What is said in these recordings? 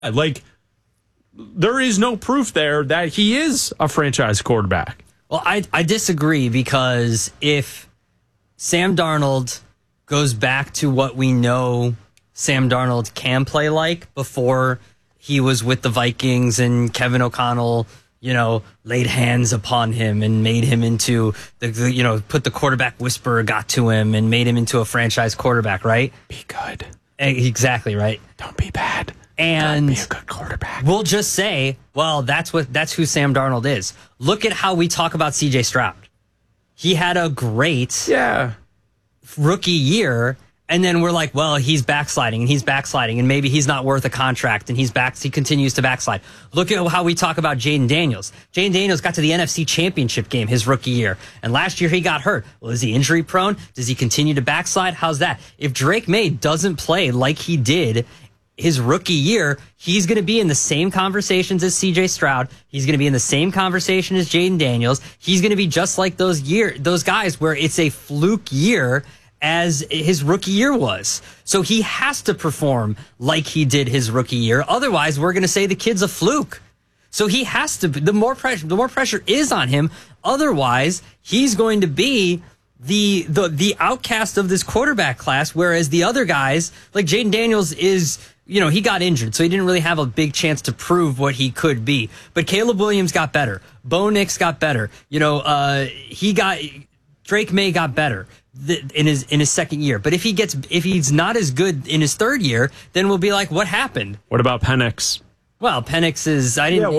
Like, there is no proof there that he is a franchise quarterback. Well, I disagree, because if Sam Darnold goes back to what we know Sam Darnold can play like before he was with the Vikings and Kevin O'Connell, laid hands upon him and made him into put the quarterback whisperer got to him and made him into a franchise quarterback, right? Be good. Exactly, right? Don't be bad. And be a good quarterback. We'll just say, well, that's who Sam Darnold is. Look at how we talk about CJ Stroud. He had a great rookie year, and then we're like, well, he's backsliding, and maybe he's not worth a contract, and he continues to backslide. Look at how we talk about Jaden Daniels. Jaden Daniels got to the NFC Championship game his rookie year, and last year he got hurt. Well, is he injury prone? Does he continue to backslide? How's that? If Drake May doesn't play like he did his rookie year, he's going to be in the same conversations as CJ Stroud. He's going to be in the same conversation as Jaden Daniels. He's going to be just like those guys where it's a fluke year as his rookie year was. So he has to perform like he did his rookie year. Otherwise, we're going to say the kid's a fluke. So he has to, the more pressure is on him. Otherwise, he's going to be the outcast of this quarterback class, whereas the other guys, like Jaden Daniels is, he got injured, so he didn't really have a big chance to prove what he could be. But Caleb Williams got better. Bo Nix got better. Drake May got better in his second year. But if he's not as good in his third year, then we'll be like, what happened? What about Penix? Well, Penix is,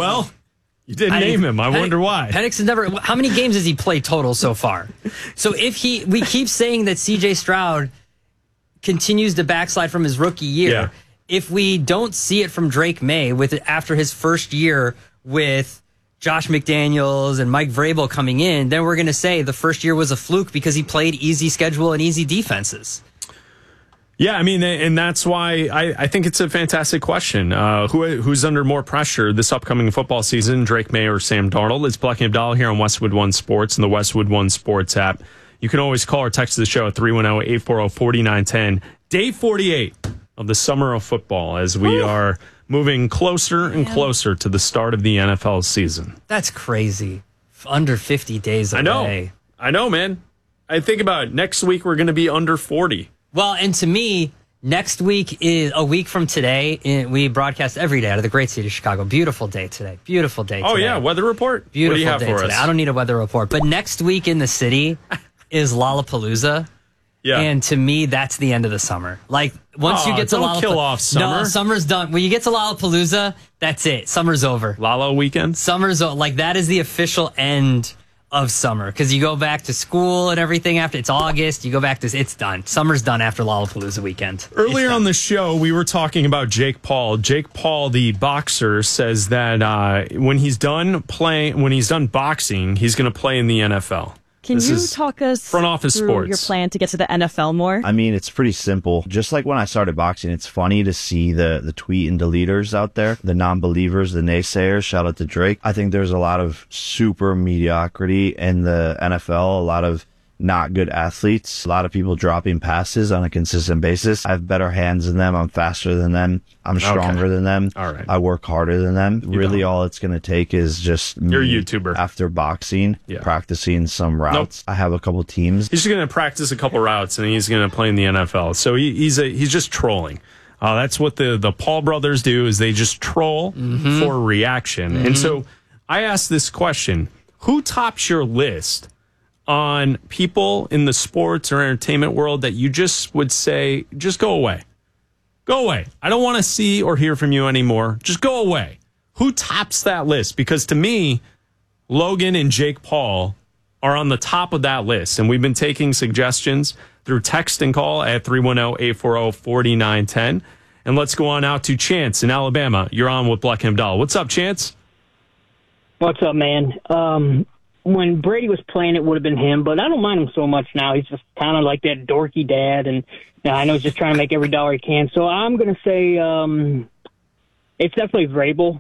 you didn't name him. I wonder why. Penix has never, how many games has he played total so far? So we keep saying that CJ Stroud continues to backslide from his rookie year. Yeah. If we don't see it from Drake May after his first year with Josh McDaniels and Mike Vrabel coming in, then we're going to say the first year was a fluke because he played easy schedule and easy defenses. Yeah, I mean, and that's why I think it's a fantastic question. Who's under more pressure this upcoming football season, Drake May or Sam Darnold? It's Black and Abdallah here on Westwood One Sports and the Westwood One Sports app. You can always call or text the show at 310-840-4910. Day 48 of the summer of football as we are moving closer and closer to the start of the NFL season. That's crazy. Under 50 days away. I know, man. I think about it. Next week, we're going to be under 40. Well, and to me, next week is a week from today. We broadcast every day out of the great city of Chicago. Beautiful day today. Beautiful day today. Oh, yeah. Weather report? Beautiful what do you have day for today. us? I don't need a weather report. But next week in the city is Lollapalooza. Yeah. And to me, that's the end of the summer. Like, once you get to don't kill off summer. No, summer's done. When you get to Lollapalooza, that's it. Summer's over. Lala weekend? Summer's over. Like, that is the official end of summer. Because you go back to school and everything after. It's August. You go back to, it's done. Summer's done after Lollapalooza weekend. Earlier on the show, we were talking about Jake Paul. Jake Paul, the boxer, says that when he's done boxing, he's going to play in the NFL. Can you talk us front office through sports. your plan to get to the NFL more? I mean, it's pretty simple. Just like when I started boxing, it's funny to see the tweet and deleters out there, the non-believers, the naysayers. Shout out to Drake. I think there's a lot of super mediocrity in the NFL, a lot of not good athletes, a lot of people dropping passes on a consistent basis. I have better hands than them. I'm faster than them. I'm stronger than them. All right. I work harder than them. Really, all it's going to take is just me. You're a YouTuber. After boxing, practicing some routes. I have a couple teams. He's just going to practice a couple routes, and he's going to play in the NFL. So he's just trolling. That's what the Paul brothers do, is they just troll for reaction. And so I asked this question. Who tops your list on people in the sports or entertainment world that you just would say, just go away? Go away. I don't want to see or hear from you anymore. Just go away. Who tops that list? Because to me, Logan and Jake Paul are on the top of that list. And we've been taking suggestions through text and call at 310-840-4910. And let's go on out to Chance in Alabama. You're on with Black and Abdallah. What's up, Chance? What's up, man? When Brady was playing, it would have been him, but I don't mind him so much now. He's just kind of like that dorky dad, and I know he's just trying to make every dollar he can. So I'm going to say it's definitely Vrabel.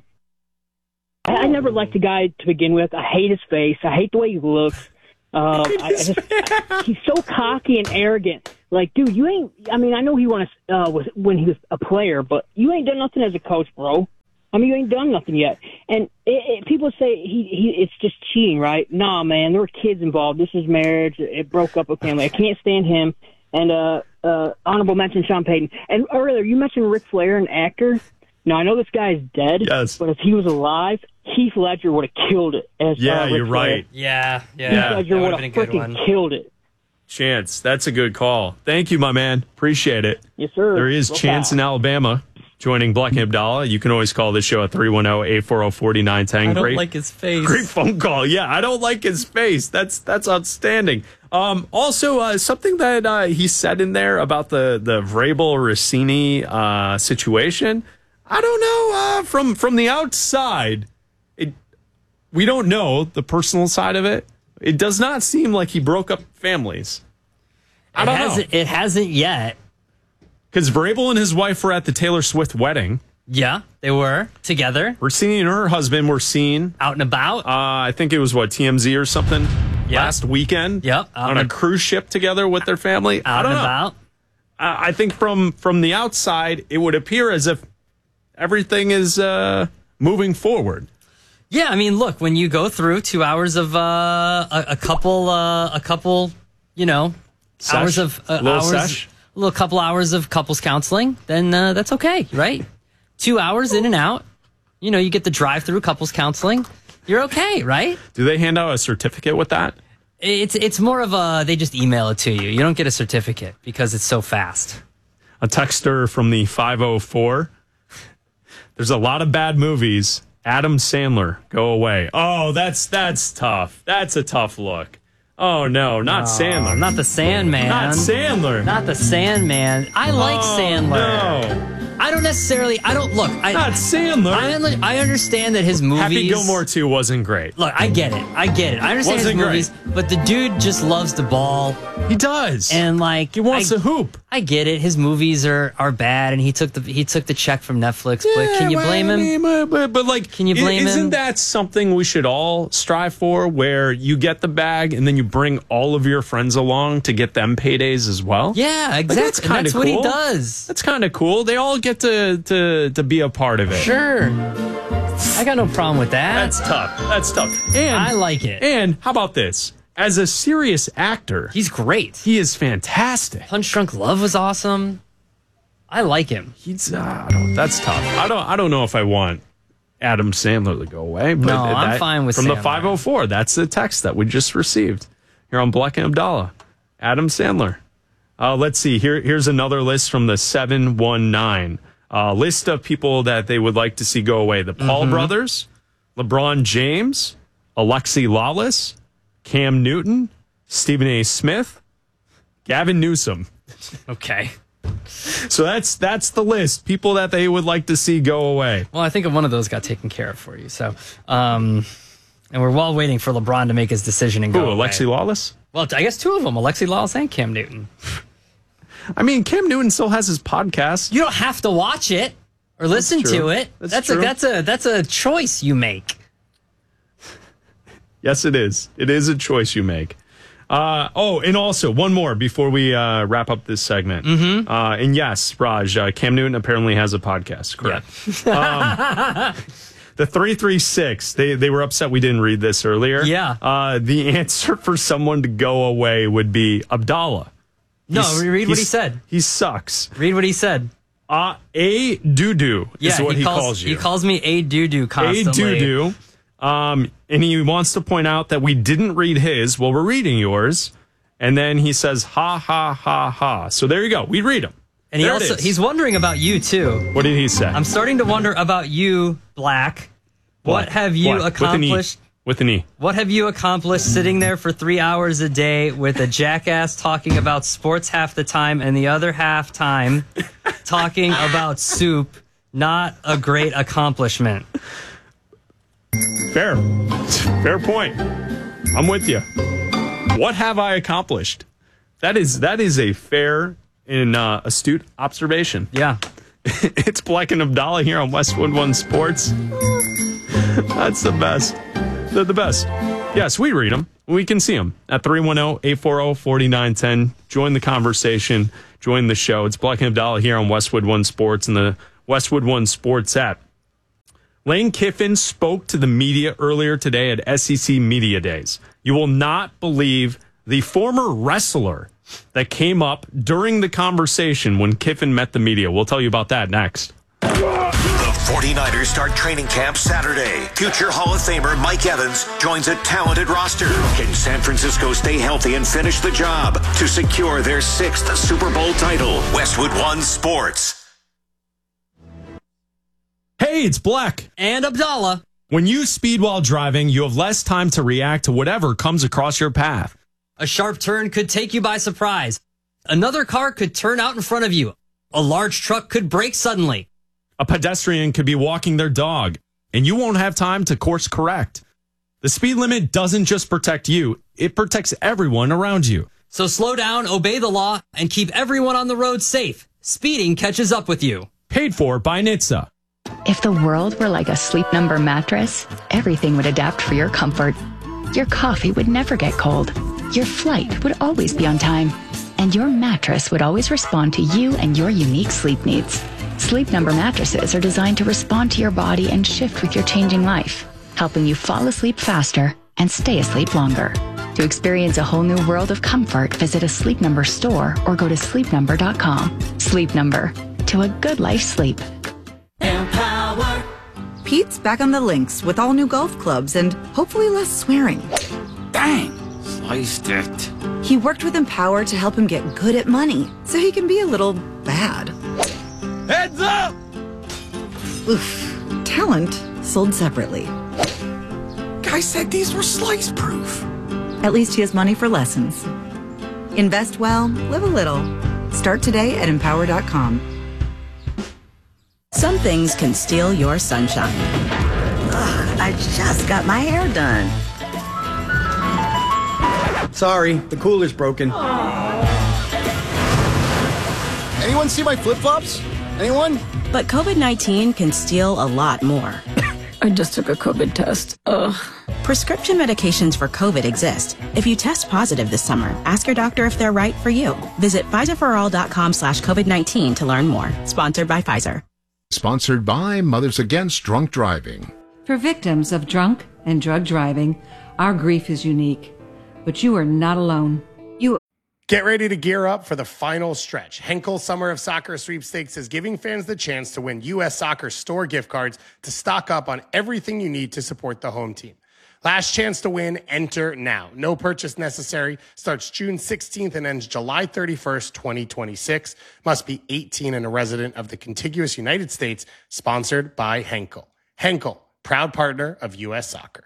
I never liked the guy to begin with. I hate his face. I hate the way he looks. He's so cocky and arrogant. Like, dude, you ain't. I mean, I know he was when he was a player, but you ain't done nothing as a coach, bro. I mean, you ain't done nothing yet. And people say it's just cheating, right? Nah, man, there were kids involved. This is marriage. It broke up a family. I can't stand him. And honorable mention Sean Payton. And earlier you mentioned Ric Flair, an actor. Now I know this guy is dead, yes, but if he was alive, Heath Ledger would have killed it. As you're Flair. right. Yeah. Heath Ledger would have freaking killed it. Chance, that's a good call. Thank you, my man. Appreciate it. Yes, sir. There is Chance in Alabama joining Black and Abdallah. You can always call this show at 310-840-4910. I don't like his face. Great phone call. Yeah, I don't like his face. That's outstanding. Also, something that he said in there about the Vrabel Rossini situation. I don't know. From the outside, we don't know the personal side of it. It does not seem like he broke up families. I don't know. It hasn't yet. Because Vrabel and his wife were at the Taylor Swift wedding. Yeah, they were together. Rossini and her husband were seen out and about. I think it was TMZ or something last weekend. Yep, on a cruise ship together with their family. Out and about. I think from the outside, it would appear as if everything is moving forward. Yeah, I mean, look, when you go through 2 hours of a couple, Sesh? hours of Sesh? a little couple hours of couples counseling, then that's okay, right? 2 hours in and out. You get the drive-through couples counseling. You're okay, right? Do they hand out a certificate with that? It's more of they just email it to you. You don't get a certificate because it's so fast. A texter from the 504. There's a lot of bad movies. Adam Sandler, go away. Oh, that's tough. That's a tough look. Oh, no, not Sandler. Not the Sandman. Not Sandler. Not the Sandman. I like Sandler. No. I don't look. Not Sandler. I understand that his movies. Happy Gilmore 2 wasn't great. Look, I get it. I understand his movies, but the dude just loves the ball. He does. And he wants to hoop. I get it. His movies are bad, and he took the check from Netflix. But can you blame him? Can you blame him? Isn't that something we should all strive for? Where you get the bag and then you bring all of your friends along to get them paydays as well? Yeah, exactly. That's kind of cool. What he does. That's kind of cool. They all get to be a part of it. Sure. I got no problem with that. That's tough. And I like it. And how about this? As a serious actor, he's great. He is fantastic. Punch Drunk Love was awesome. I like him. That's tough. I don't know if I want Adam Sandler to go away. But no, I'm fine with from Sandler. The 504. That's the text that we just received here on Black and Abdallah. Adam Sandler. Let's see. Here's another list from the 719. List of people that they would like to see go away. The Paul brothers, LeBron James, Alexi Lawless, Cam Newton, Stephen A. Smith, Gavin Newsom. Okay. So that's the list. People that they would like to see go away. Well, I think one of those got taken care of for you. So, and we're all waiting for LeBron to make his decision and go away. Alexi Lawless? Well, I guess two of them, Alexi Lawless and Cam Newton. I mean, Cam Newton still has his podcast. You don't have to watch it or listen to it. That's a choice you make. Yes, it is. It is a choice you make. And also one more before we wrap up this segment. And yes, Raj, Cam Newton apparently has a podcast. Correct. Yeah. The 336. They were upset we didn't read this earlier. Yeah. The answer for someone to go away would be Abdallah. Read what he said. He sucks. Read what he said. A doo-doo is what he calls you. He calls me a doo-doo constantly. A doo-doo. And he wants to point out that we didn't read his. Well, we're reading yours. And then he says, ha, ha, ha, ha. So there you go. We read them. And he's wondering about you, too. What did he say? I'm starting to wonder about you, Black. What have you accomplished? With an E. What have you accomplished sitting there for 3 hours a day with a jackass talking about sports half the time and the other half time talking about soup? Not a great accomplishment. Fair point. I'm with you. What have I accomplished? That is a fair and astute observation. Yeah. It's Black and Abdallah here on Westwood One Sports. That's the best. They're the best. Yes, we read them. we can see them at 310-840-4910. Join the conversation. Join the show. It's Bleck and Abdallah here on Westwood One Sports and the Westwood One Sports app. Lane Kiffin spoke to the media earlier today at SEC Media Days. You will not believe the former wrestler that came up during the conversation when Kiffin met the media. We'll tell you about that next. The 49ers start training camp Saturday. Future Hall of Famer Mike Evans joins a talented roster. Can San Francisco stay healthy and finish the job to secure their 6th Super Bowl title? Westwood One Sports. Hey, it's Bleck. And Abdallah. When you speed while driving, you have less time to react to whatever comes across your path. A sharp turn could take you by surprise. Another car could turn out in front of you. A large truck could brake suddenly. A pedestrian could be walking their dog, and you won't have time to course correct. The speed limit doesn't just protect you, it protects everyone around you. So slow down, obey the law, and keep everyone on the road safe. Speeding catches up with you. Paid for by NHTSA. If the world were like a Sleep Number mattress, everything would adapt for your comfort. Your coffee would never get cold. Your flight would always be on time. And your mattress would always respond to you and your unique sleep needs. Sleep Number mattresses are designed to respond to your body and shift with your changing life, helping you fall asleep faster and stay asleep longer. To experience a whole new world of comfort, visit a Sleep Number store or go to sleepnumber.com. Sleep Number. To a good life sleep. Empower. Pete's back on the links with all new golf clubs and hopefully less swearing. Dang, sliced it. He worked with Empower to help him get good at money so he can be a little bad. Heads up! Oof. Talent sold separately. Guy said these were slice proof. At least he has money for lessons. Invest well, live a little. Start today at empower.com. Some things can steal your sunshine. Ugh, I just got my hair done. Sorry, the cooler's broken. Anyone see my flip-flops? Anyone? But COVID-19 can steal a lot more. I just took a COVID test. Ugh. Prescription medications for COVID exist. If you test positive this summer, ask your doctor if they're right for you. Visit PfizerForAll.com/COVID-19 to learn more. Sponsored by Pfizer. Sponsored by Mothers Against Drunk Driving. For victims of drunk and drug driving, our grief is unique. But you are not alone. Get ready to gear up for the final stretch. Henkel Summer of Soccer Sweepstakes is giving fans the chance to win U.S. Soccer store gift cards to stock up on everything you need to support the home team. Last chance to win, enter now. No purchase necessary. Starts June 16th and ends July 31st, 2026. Must be 18 and a resident of the contiguous United States. Sponsored by Henkel. Henkel, proud partner of U.S. Soccer.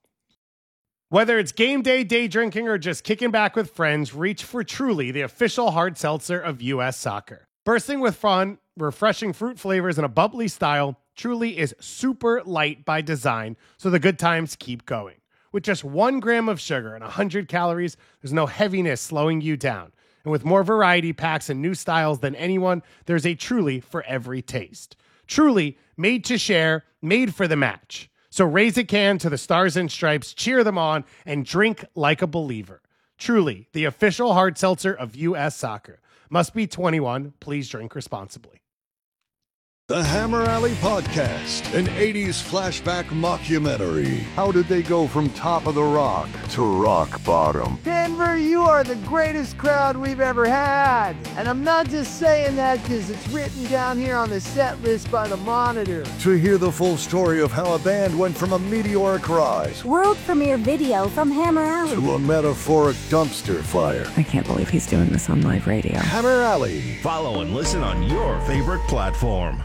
Whether it's game day, day drinking, or just kicking back with friends, reach for Truly, the official hard seltzer of U.S. Soccer. Bursting with fun, refreshing fruit flavors, and a bubbly style, Truly is super light by design, so the good times keep going. With just 1 gram of sugar and 100 calories, there's no heaviness slowing you down. And with more variety packs and new styles than anyone, there's a Truly for every taste. Truly, made to share, made for the match. So raise a can to the Stars and Stripes, cheer them on, and drink like a believer. Truly, the official hard seltzer of U.S. Soccer. Must be 21. Please drink responsibly. The Hammer Alley Podcast, an 80s flashback mockumentary. How did they go from top of the rock to rock bottom? Denver, you are the greatest crowd we've ever had. And I'm not just saying that because it's written down here on the set list by the Monitor. To hear the full story of how a band went from a meteoric rise, world premiere video from Hammer Alley, to a metaphoric dumpster fire. I can't believe he's doing this on live radio. Hammer Alley. Follow and listen on your favorite platform.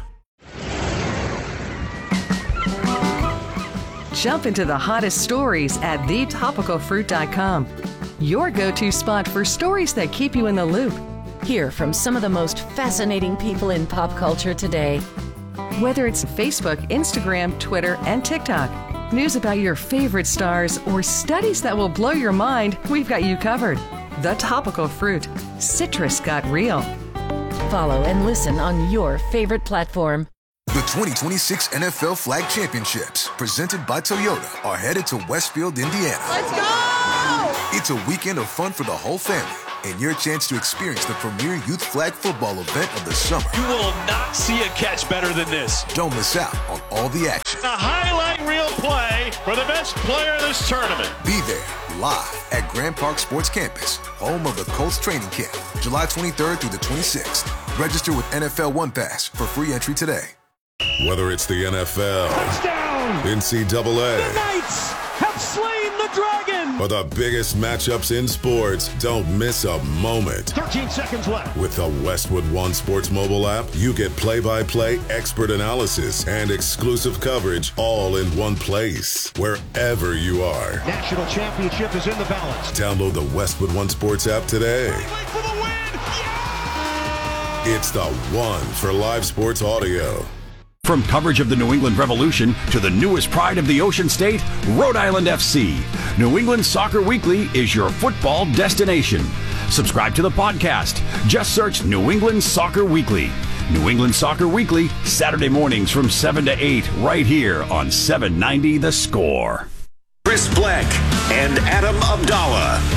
Jump into the hottest stories at thetopicalfruit.com. Your go-to spot for stories that keep you in the loop. Hear from some of the most fascinating people in pop culture today. Whether it's Facebook, Instagram, Twitter, and TikTok, news about your favorite stars, or studies that will blow your mind, we've got you covered. The Topical Fruit. Citrus got real. Follow and listen on your favorite platform. The The 2026 NFL Flag Championships, presented by Toyota, are headed to Westfield, Indiana. Let's go! It's a weekend of fun for the whole family and your chance to experience the premier youth flag football event of the summer. You will not see a catch better than this. Don't miss out on all the action. A highlight reel play for the best player in this tournament. Be there live at Grand Park Sports Campus, home of the Colts training camp, July 23rd through the 26th. Register with NFL One Pass for free entry today. Whether it's the NFL, touchdown, NCAA, the Knights have slain the Dragon, or the biggest matchups in sports, don't miss a moment. 13 seconds left. With the Westwood One Sports mobile app, you get play-by-play expert analysis and exclusive coverage all in one place, wherever you are. National championship is in the balance. Download the Westwood One Sports app today. For the win. Yeah! It's the one for live sports audio. From coverage of the New England Revolution to the newest pride of the Ocean State, Rhode Island FC. New England Soccer Weekly is your football destination. Subscribe to the podcast. Just search New England Soccer Weekly. New England Soccer Weekly, Saturday mornings from 7 to 8, right here on 790 The Score. Chris Black and Adam Abdallah.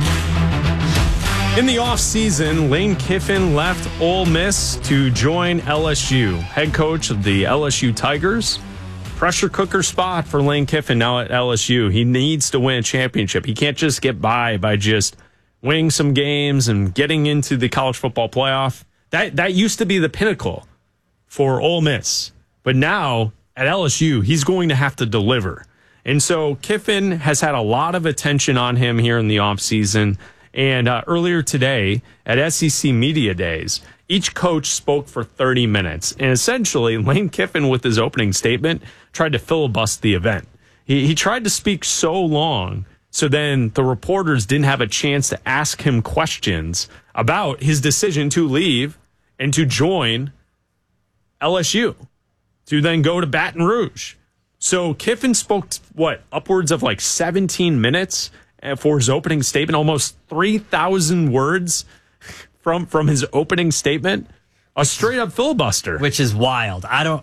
In the offseason, Lane Kiffin left Ole Miss to join LSU. Head coach of the LSU Tigers. Pressure cooker spot for Lane Kiffin now at LSU. He needs to win a championship. He can't just get by just winning some games and getting into the college football playoff. That used to be the pinnacle for Ole Miss. But now at LSU, he's going to have to deliver. And so Kiffin has had a lot of attention on him here in the offseason. And earlier today at SEC Media Days, each coach spoke for 30 minutes. And essentially, Lane Kiffin, with his opening statement, tried to filibuster the event. He tried to speak so long, so then the reporters didn't have a chance to ask him questions about his decision to leave and to join LSU, to then go to Baton Rouge. So Kiffin spoke, upwards of 17 minutes for his opening statement, almost 3,000 words from his opening statement, a straight up filibuster, which is wild.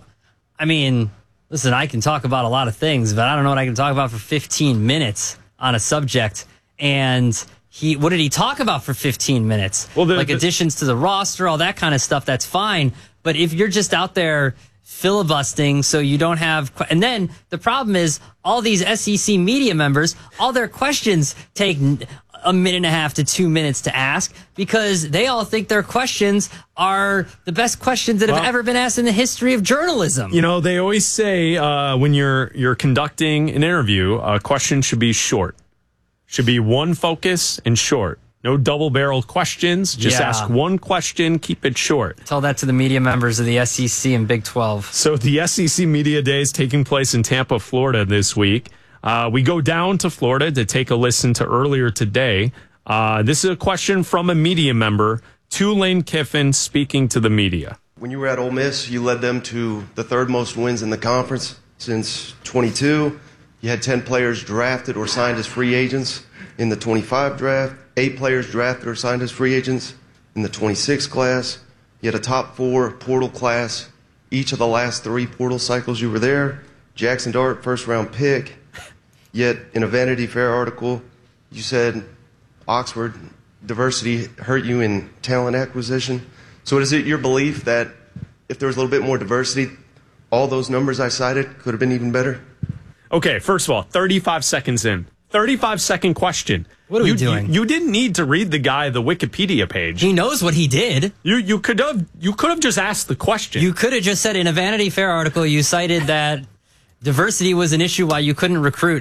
Listen, I can talk about a lot of things, but I don't know what I can talk about for 15 minutes on a subject. And what did he talk about for 15 minutes? Well, additions to the roster, all that kind of stuff. That's fine. But if you're just out there filibustering so you don't have, and then the problem is all these SEC media members, all their questions take a minute and a half to 2 minutes to ask because they all think their questions are the best questions that have ever been asked in the history of journalism. You know, they always say when you're conducting an interview, a question should be short, should be one focus and short. No double-barreled questions. Just ask one question, keep it short. Tell that to the media members of the SEC and Big 12. So the SEC Media Days taking place in Tampa, Florida this week. We go down to Florida to take a listen to earlier today. This is a question from a media member to Lane Kiffin speaking to the media. When you were at Ole Miss, you led them to the third most wins in the conference since 22. You had 10 players drafted or signed as free agents in the 25 draft. 8 players drafted or signed as free agents in the 26 class. You had a top 4 portal class each of the last 3 portal cycles you were there. Jackson Dart, first-round pick. Yet, in a Vanity Fair article, you said Oxford diversity hurt you in talent acquisition. So is it your belief that if there was a little bit more diversity, all those numbers I cited could have been even better? Okay, first of all, 35 seconds in. 35-second question. What are we doing? You didn't need to read the Wikipedia page. He knows what he did. You could have just asked the question. You could have just said in a Vanity Fair article you cited that diversity was an issue why you couldn't recruit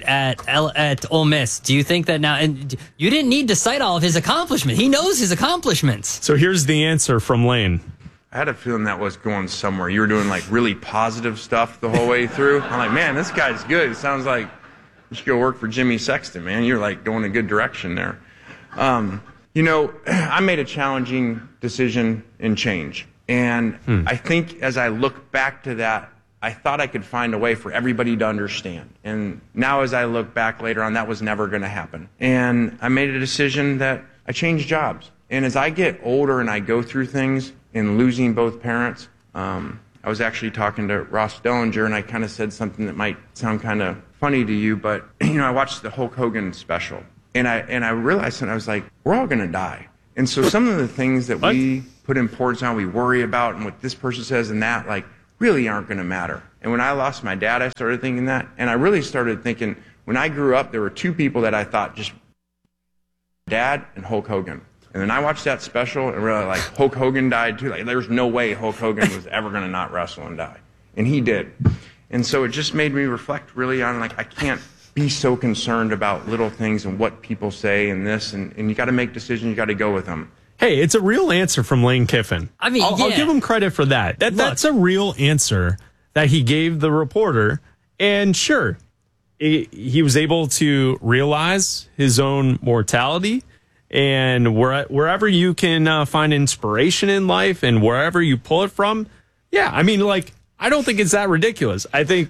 at Ole Miss. Do you think that now? And you didn't need to cite all of his accomplishments. He knows his accomplishments. So here's the answer from Lane. I had a feeling that was going somewhere. You were doing really positive stuff the whole way through. I'm like, man, this guy's good. It sounds like you should go work for Jimmy Sexton, man. You're going a good direction there. I made a challenging decision and change. And I think as I look back to that, I thought I could find a way for everybody to understand. And now as I look back later on, that was never going to happen. And I made a decision that I changed jobs. And as I get older and I go through things and losing both parents, I was actually talking to Ross Dellinger, and I kind of said something that might sound kind of funny to you, but I watched the Hulk Hogan special, and I realized that I was like, we're all going to die. And so some of the things that we put importance on, we worry about, and what this person says and that, like, really aren't going to matter. And when I lost my dad, I started thinking that, and I really started thinking, when I grew up, there were two people that I thought just Dad and Hulk Hogan. And then I watched that special and really like Hulk Hogan died too. Like there's no way Hulk Hogan was ever going to not wrestle and die. And he did. And so it just made me reflect really on like I can't be so concerned about little things and what people say and this and you got to make decisions, you got to go with them. Hey, it's a real answer from Lane Kiffin. I mean, I'll give him credit for that. That's a real answer that he gave the reporter. And sure, he was able to realize his own mortality. And wherever you can find inspiration in life and wherever you pull it from, yeah, I mean, like, I don't think it's that ridiculous. I think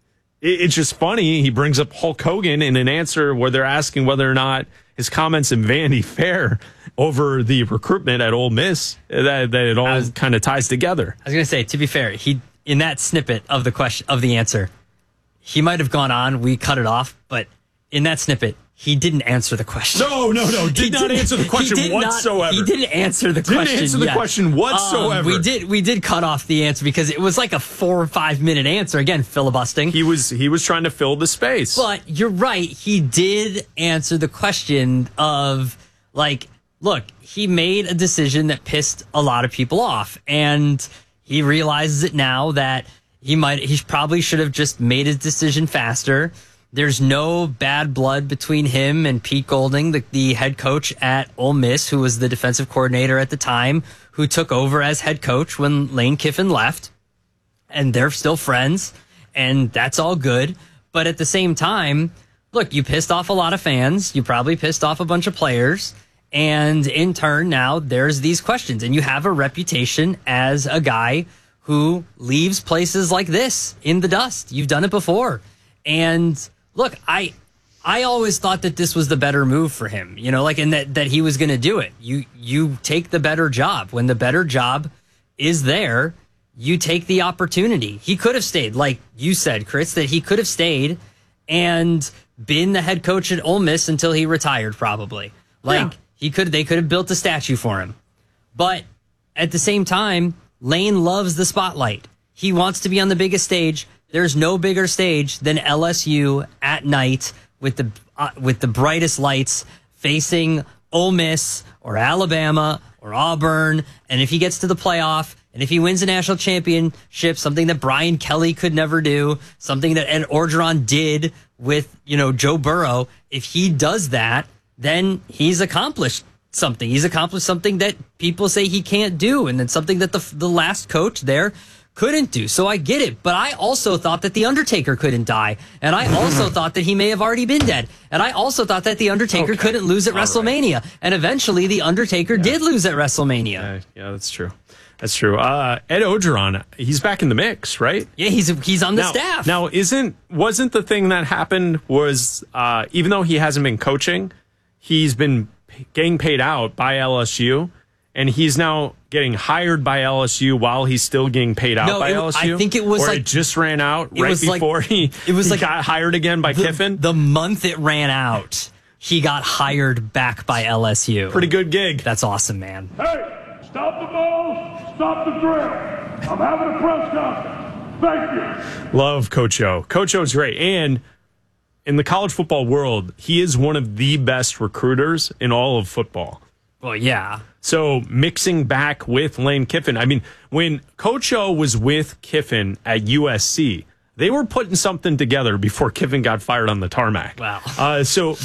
it's just funny. He brings up Hulk Hogan in an answer where they're asking whether or not his comments in Vanity Fair over the recruitment at Ole Miss, that it all kind of ties together. I was going to say, to be fair, he in that snippet of the question of the answer, he might have gone on. We cut it off, but in that snippet, he didn't answer the question. No. Did not answer the question whatsoever. He didn't answer the question. Didn't answer the question whatsoever. We did cut off the answer because it was like a 4 or 5 minute answer. Again, filibustering. He was trying to fill the space. But you're right. He did answer the question of like, look, he made a decision that pissed a lot of people off, and he realizes it now that he probably should have just made his decision faster. There's no bad blood between him and Pete Golding, the head coach at Ole Miss, who was the defensive coordinator at the time, who took over as head coach when Lane Kiffin left. And they're still friends, and that's all good. But at the same time, look, you pissed off a lot of fans. You probably pissed off a bunch of players. And in turn, now there's these questions. And you have a reputation as a guy who leaves places like this in the dust. You've done it before. And look, I always thought that this was the better move for him, and that he was going to do it. You take the better job. When the better job is there, you take the opportunity. He could have stayed, like you said, Chris, that he could have stayed and been the head coach at Ole Miss until he retired, probably. They could have built a statue for him. But at the same time, Lane loves the spotlight. He wants to be on the biggest stage. There's no bigger stage than LSU at night with the brightest lights facing Ole Miss or Alabama or Auburn. And if he gets to the playoff and if he wins a national championship, something that Brian Kelly could never do, something that Ed Orgeron did with, Joe Burrow, if he does that, then he's accomplished something. He's accomplished something that people say he can't do, and then something that the last coach there couldn't do. So I get it. But I also thought that The Undertaker couldn't die. And I also thought that he may have already been dead. And I also thought that The Undertaker couldn't lose at WrestleMania. Right. And eventually The Undertaker did lose at WrestleMania. Yeah, that's true. That's true. Ed Orgeron, he's back in the mix, right? Yeah, he's on the staff. Now, wasn't the thing that happened was, even though he hasn't been coaching, he's been getting paid out by LSU, and he's now getting hired by LSU while he's still getting paid out by LSU? I think it was it just ran out right before he got hired again by Kiffin? The month it ran out, he got hired back by LSU. Pretty good gig. That's awesome, man. Hey, stop the ball, stop the drill. I'm having a press conference. Thank you. Love Coach O. Coach O's great. And in the college football world, he is one of the best recruiters in all of football. Well, yeah. So mixing back with Lane Kiffin, I mean, when Coach O was with Kiffin at USC, they were putting something together before Kiffin got fired on the tarmac. Wow. So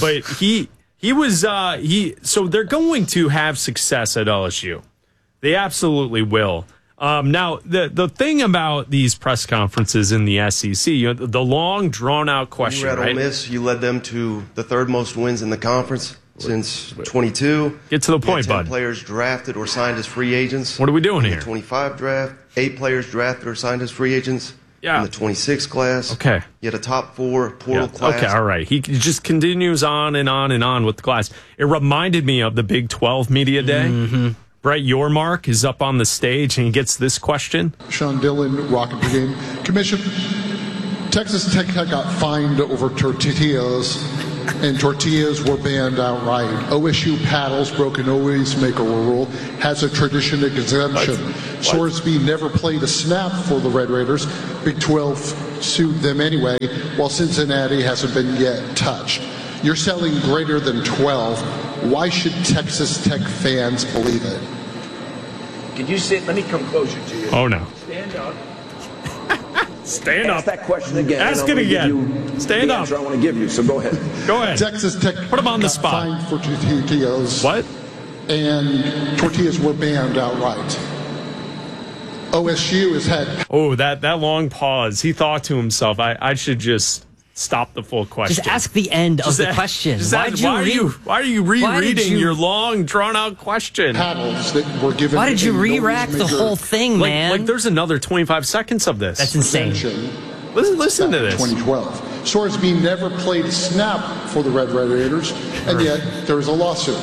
they're going to have success at LSU. They absolutely will. Now, the thing about these press conferences in the SEC, the long, drawn-out question, you were at Ole Miss, you led them to the third most wins in the conference since 22. Get to the point, 10 bud. Players drafted or signed as free agents. What are we doing here? In the 25 draft, 8 players drafted or signed as free agents. Yeah. In the 26 class. Okay. You had a top 4 portal class. Okay, all right. He just continues on and on and on with the class. It reminded me of the Big 12 Media Day Brett Yormark is up on the stage and he gets this question. Sean Dillon, Rocket Brigade. Commission, Texas Tech got fined over tortillas, and tortillas were banned outright. OSU paddles broke an always make a rule, has a tradition exemption. Sorsby never played a snap for the Red Raiders. Big 12 sued them anyway, while Cincinnati hasn't been yet touched. You're selling greater than 12. Why should Texas Tech fans believe it? Could you sit? Let me come closer to you. Oh, no. Stand up. Stand Ask up. that question again. Ask it again. Stand up. I want to give you, so go ahead. Go ahead. Texas Tech put him on the spot. Fined for tortillas. What? And tortillas were banned outright. OSU has had. Oh, that long pause. He thought to himself, I should just stop the full question. Just ask the end of the question. Why are you rereading your long, drawn-out question? Paddles that were given. Why did you re-rack the whole thing, man? Like there's another 25 seconds of this. That's insane. Listen to this. 2012. Sorsby never played a snap for the Red Raiders, and yet there was a lawsuit.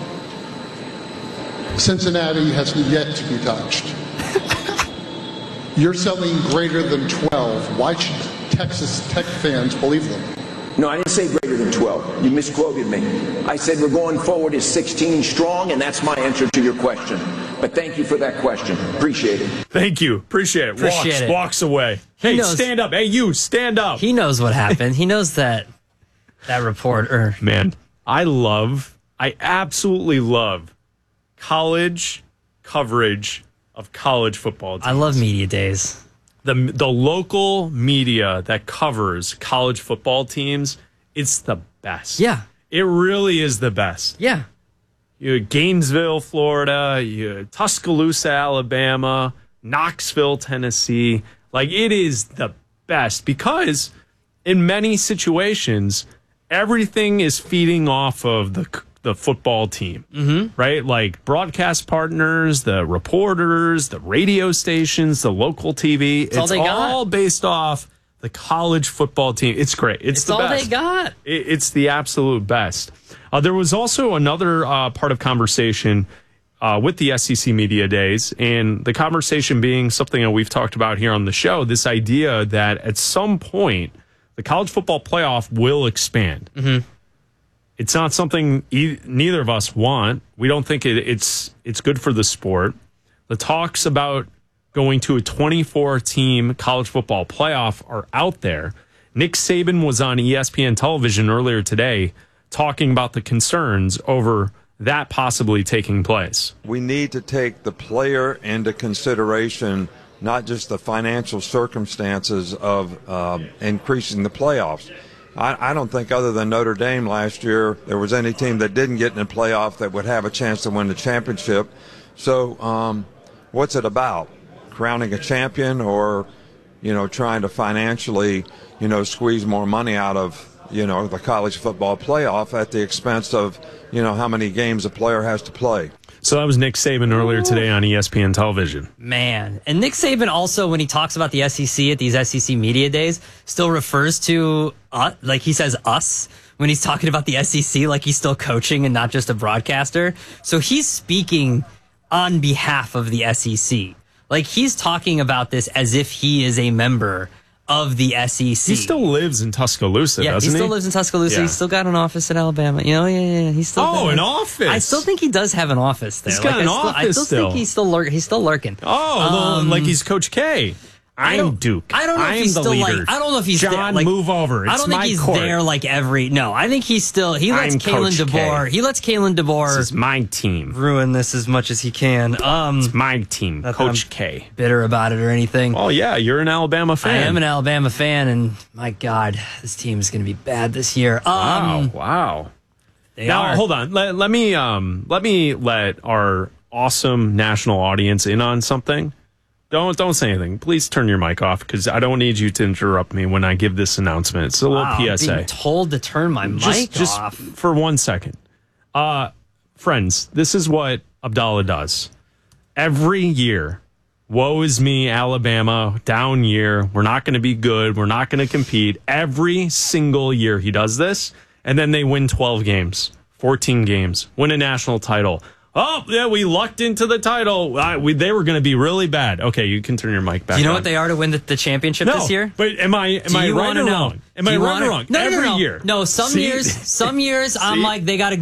Cincinnati has yet to be touched. You're selling greater than 12. Why should Texas Tech fans believe them? No, I didn't say greater than 12. You misquoted me. I said we're going forward as 16 strong, and that's my answer to your question. But thank you for that question. Appreciate it. Thank you. Appreciate it. Walks away. Hey, stand up. Hey, you, stand up. He knows what happened. He knows that reporter. Man, I absolutely love college coverage of college football teams. I love media days. The local media that covers college football teams, it's the best. Yeah. It really is the best. Yeah. Gainesville, Florida, Tuscaloosa, Alabama, Knoxville, Tennessee. Like, it is the best because in many situations, everything is feeding off of the football team, right? Like broadcast partners, the reporters, the radio stations, the local TV. It's all based off the college football team. It's great. It's the all best. They got. It's the absolute best. There was also another part of conversation with the SEC Media Days, and the conversation being something that we've talked about here on the show, this idea that at some point the college football playoff will expand. It's not something neither of us want. We don't think it's good for the sport. The talks about going to a 24-team college football playoff are out there. Nick Saban was on ESPN television earlier today talking about the concerns over that possibly taking place. We need to take the player into consideration, not just the financial circumstances of increasing the playoffs. I don't think other than Notre Dame last year, there was any team that didn't get in the playoff that would have a chance to win the championship. So what's it about? Crowning a champion or, trying to financially, squeeze more money out of, the college football playoff at the expense of, how many games a player has to play. So that was Nick Saban earlier today on ESPN television. Man. And Nick Saban also, when he talks about the SEC at these SEC Media Days, still refers to, like he says us, when he's talking about the SEC, like he's still coaching and not just a broadcaster. So he's speaking on behalf of the SEC. Like he's talking about this as if he is a member of the SEC. He still lives in Tuscaloosa, doesn't he? He still lives in Tuscaloosa. Yeah. He's still got an office in Alabama. He's still an office. I still think he does have an office there. He's got an office I still think he's still lurking. Oh, like he's Coach K. I'm Duke. I don't know if he's still leader. I don't know if he's John, there, move over. It's I don't think he's court. there like every. No, I think he's still. He lets Kalen DeBoer. He lets Kalen DeBoer. This is my team. Ruin this as much as he can. It's my team, Coach K. Bitter about it or anything? Oh yeah, you're an Alabama fan. I am an Alabama fan, and my God, this team is going to be bad this year. Wow. Now hold on. Let me let our awesome national audience in on something. Don't say anything. Please turn your mic off because I don't need you to interrupt me when I give this announcement. It's a little PSA. Being told to turn my mic off for 1 second. Friends, this is what Abdallah does. Every year, woe is me, Alabama, down year. We're not going to be good. We're not going to compete. Every single year he does this, and then they win 12 games, 14 games, win a national title. oh, yeah, we lucked into the title. They were going to be really bad. Okay, you can turn your mic back on. Do you know what they are to win the championship this year? But am I right or wrong? Am I right or wrong? Every year. No, some years I'm like, they got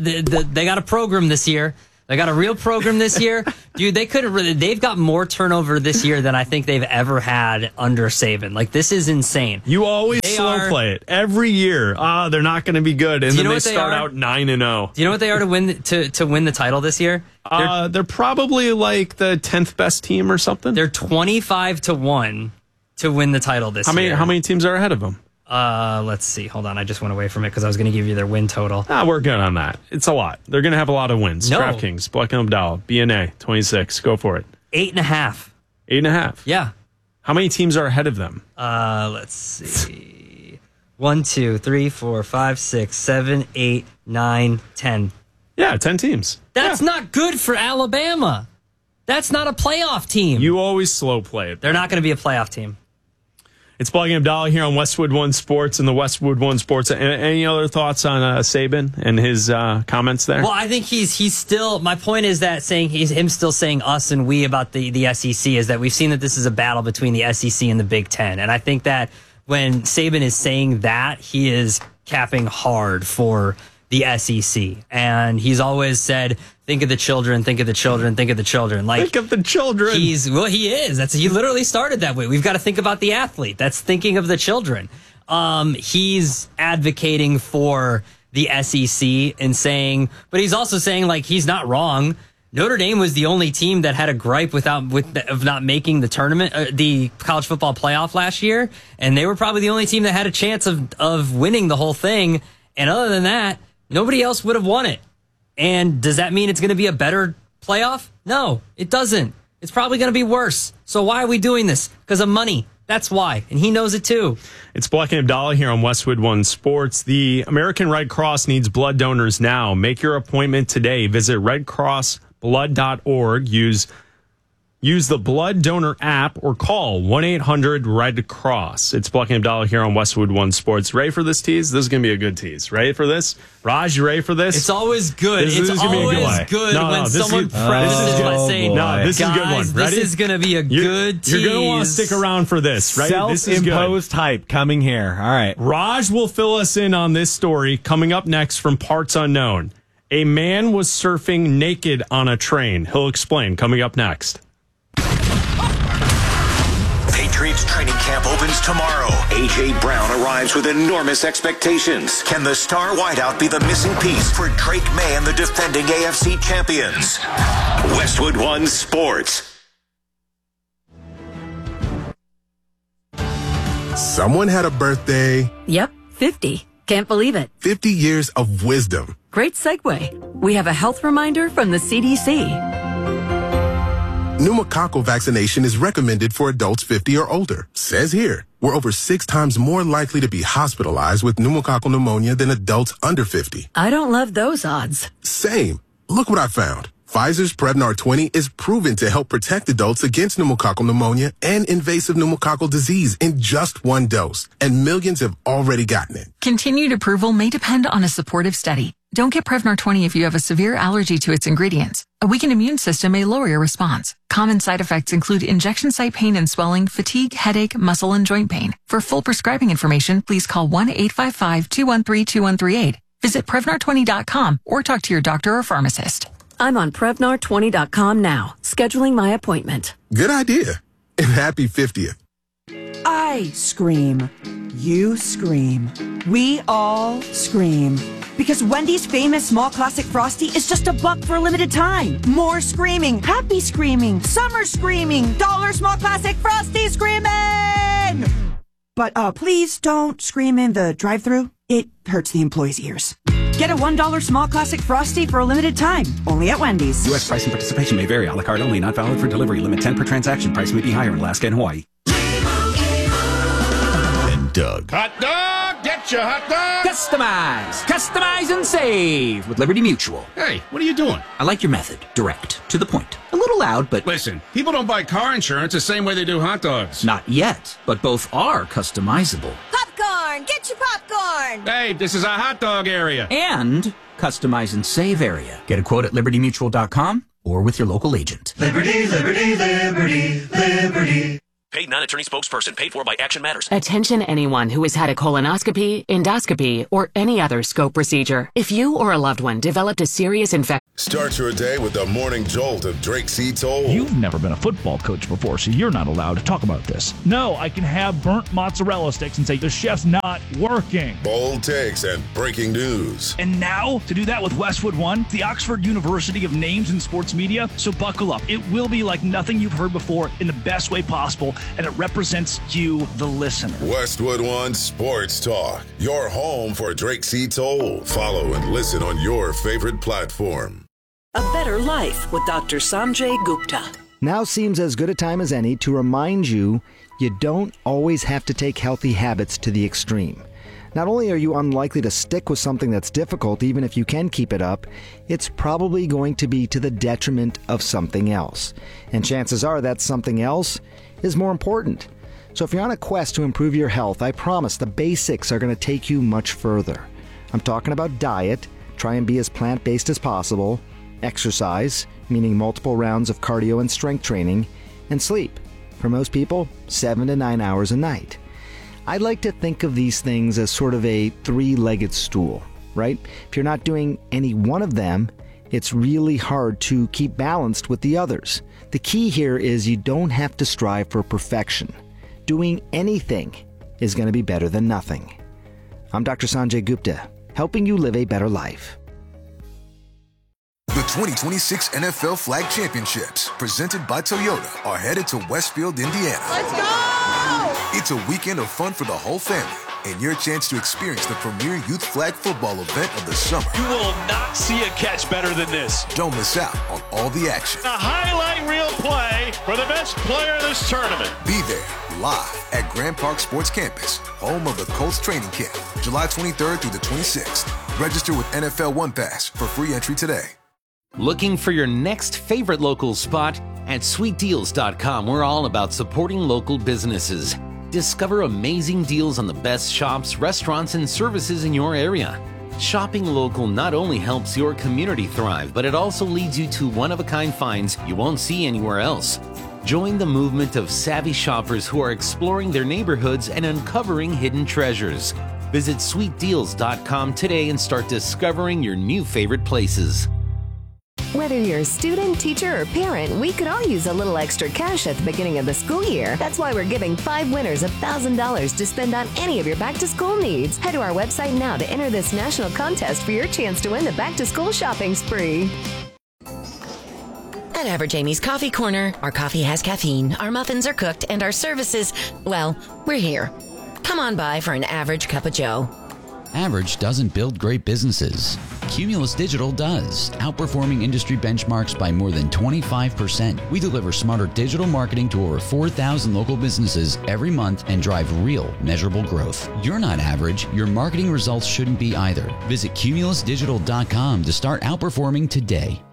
a program this year. They got a real program this year. Dude, they've got more turnover this year than I think they've ever had under Saban. Like, this is insane. You always slow play it. Every year, they're not going to be good. And then they start out 9-0. Do you know what they are to win the title this year? They're probably like the 10th best team or something. They're 25-1 to win the title this year. How many teams are ahead of them? Let's see. Hold on. I just went away from it because I was going to give you their win total. We're good on that. It's a lot. They're going to have a lot of wins. No. DraftKings, Black & Abdallah, BNA, 26. Go for it. 8.5. 8.5? Yeah. How many teams are ahead of them? Let's see. 1, 2, 3, 4, 5, 6, 7, 8, 9, 10. Yeah, 10 teams. That's not good for Alabama. That's not a playoff team. You always slow play it. They're not going to be a playoff team. It's Black & Abdallah here on Westwood One Sports and the Westwood One Sports. Any other thoughts on Saban and his comments there? Well, I think he's still. My point is that him still saying us and we about the SEC is that we've seen that this is a battle between the SEC and the Big Ten, and I think that when Saban is saying that, he is capping hard for the SEC, and he's always said, think of the children, think of the children, think of the children. Like, think of the children. He is. He literally started that way. We've got to think about the athlete. That's thinking of the children. He's advocating for the SEC and saying, but he's also saying, like, he's not wrong. Notre Dame was the only team that had a gripe of not making the tournament, the college football playoff last year, and they were probably the only team that had a chance of winning the whole thing. And other than that, nobody else would have won it. And does that mean it's going to be a better playoff? No, it doesn't. It's probably going to be worse. So why are we doing this? Because of money. That's why. And he knows it too. It's Black & Abdallah here on Westwood One Sports. The American Red Cross needs blood donors now. Make your appointment today. Visit redcrossblood.org. Use the Blood Donor app or call 1-800-RED-CROSS. It's Black & Abdallah here on Westwood One Sports. Ready for this tease? This is going to be a good tease. Ready for this? Raj, you ready for this? It's always good. It's always good when someone prefaces by saying, this is a good one. Ready? This is going to be a good tease. You're going to want to stick around for this, right? Self-imposed hype coming here. All right. Raj will fill us in on this story coming up next from Parts Unknown. A man was surfing naked on a train. He'll explain coming up next. Patriots training camp opens tomorrow. A.J. Brown arrives with enormous expectations. Can the star wideout be the missing piece for Drake May and the defending AFC champions? Westwood One Sports. Someone had a birthday. Yep, 50. Can't believe it. 50 years of wisdom. Great segue. We have a health reminder from the CDC. Pneumococcal vaccination is recommended for adults 50 or older. Says here, we're over 6 times more likely to be hospitalized with pneumococcal pneumonia than adults under 50. I don't love those odds. Same. Look what I found. Pfizer's Prevnar 20 is proven to help protect adults against pneumococcal pneumonia and invasive pneumococcal disease in just 1 dose, and millions have already gotten it. Continued approval may depend on a supportive study. Don't get Prevnar 20 if you have a severe allergy to its ingredients. A weakened immune system may lower your response. Common side effects include injection site pain and swelling, fatigue, headache, muscle, and joint pain. For full prescribing information, please call 1-855-213-2138. Visit Prevnar20.com or talk to your doctor or pharmacist. I'm on Prevnar20.com now, scheduling my appointment. Good idea. And happy 50th. I scream. You scream. We all scream. Because Wendy's famous small classic Frosty is just $1 for a limited time. More screaming, happy screaming, summer screaming, dollar small classic Frosty screaming! But please don't scream in the drive-thru. It hurts the employees' ears. Get a $1 small classic Frosty for a limited time. Only at Wendy's. U.S. price and participation may vary. A la carte only. Not valid for delivery. Limit 10 per transaction. Price may be higher in Alaska and Hawaii. And Doug. Hot dog! Get your hot dog! Customize! Customize and save with Liberty Mutual. Hey, what are you doing? I like your method. Direct. To the point. A little loud, but... Listen, people don't buy car insurance the same way they do hot dogs. Not yet, but both are customizable. Popcorn! Get your popcorn! Hey, this is a hot dog area. And customize and save area. Get a quote at libertymutual.com or with your local agent. Liberty, liberty, liberty, liberty. Paid non-attorney spokesperson. Paid for by Action Matters. Attention anyone who has had a colonoscopy, endoscopy, or any other scope procedure. If you or a loved one developed a serious infection... Start your day with the morning jolt of Drake C. Toll. You've never been a football coach before, so you're not allowed to talk about this. No, I can have burnt mozzarella sticks and say the chef's not working. Bold takes and breaking news. And now, to do that with Westwood One, the Oxford University of Names in Sports Media. So buckle up. It will be like nothing you've heard before in the best way possible, and it represents you, the listener. Westwood One Sports Talk, your home for Drake C. Toll. Follow and listen on your favorite platform. A better life with Dr. Sanjay Gupta. Now seems as good a time as any to remind you don't always have to take healthy habits to the extreme. Not only are you unlikely to stick with something that's difficult, even if you can keep it up, it's probably going to be to the detriment of something else. And chances are that something else is more important. So if you're on a quest to improve your health, I promise the basics are going to take you much further. I'm talking about diet, try and be as plant-based as possible, exercise, meaning multiple rounds of cardio and strength training, and sleep. For most people, 7 to 9 hours a night. I like to think of these things as sort of a three-legged stool, right? If you're not doing any one of them, it's really hard to keep balanced with the others. The key here is you don't have to strive for perfection. Doing anything is going to be better than nothing. I'm Dr. Sanjay Gupta, helping you live a better life. The 2026 NFL Flag Championships, presented by Toyota, are headed to Westfield, Indiana. Let's go! It's a weekend of fun for the whole family, and your chance to experience the premier youth flag football event of the summer. You will not see a catch better than this. Don't miss out on all the action. A highlight reel play for the best player of this tournament. Be there, live at Grand Park Sports Campus, home of the Colts training camp, July 23rd through the 26th. Register with NFL One Pass for free entry today. Looking for your next favorite local spot? At sweetdeals.com, we're all about supporting local businesses. Discover amazing deals on the best shops, restaurants, and services in your area. Shopping local not only helps your community thrive, but it also leads you to one-of-a-kind finds you won't see anywhere else. Join the movement of savvy shoppers who are exploring their neighborhoods and uncovering hidden treasures. Visit sweetdeals.com today and start discovering your new favorite places. Whether you're a student, teacher, or parent, we could all use a little extra cash at the beginning of the school year. That's why we're giving 5 winners $1,000 to spend on any of your back-to-school needs. Head to our website now to enter this national contest for your chance to win the back-to-school shopping spree. At Average Amy's Coffee Corner, our coffee has caffeine, our muffins are cooked, and our services, well, we're here. Come on by for an average cup of joe. Average doesn't build great businesses. Cumulus Digital does, outperforming industry benchmarks by more than 25%. We deliver smarter digital marketing to over 4,000 local businesses every month and drive real, measurable growth. You're not average. Your marketing results shouldn't be either. Visit cumulusdigital.com to start outperforming today.